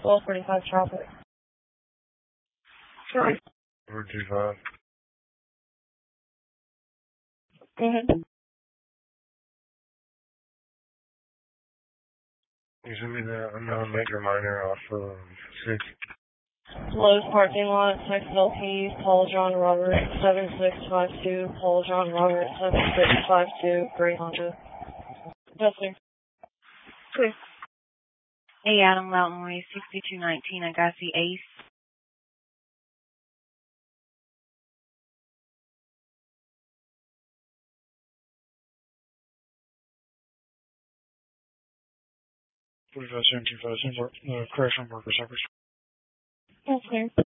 1245 traffic. Sure. 425. Go ahead. You send me the unknown major minor off of 6. Lowe's parking lot, Texas LP, Paul John Robert, 7652, Paul John Robert, 7652, Gray Honda. Yes, sir. Clear. Hey, Adam, Mountain Way, 6219, I got the Ace. Crash on worker service. Okay.